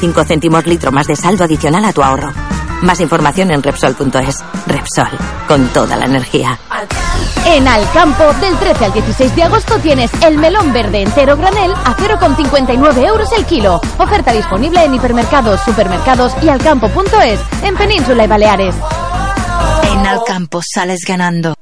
5 céntimos litro más de saldo adicional a tu ahorro. Más información en Repsol.es. Repsol, con toda la energía. En Alcampo, del 13 al 16 de agosto tienes el melón verde entero granel a 0,59 euros el kilo. Oferta disponible en hipermercados, supermercados y alcampo.es, en Península y Baleares. En Alcampo sales ganando.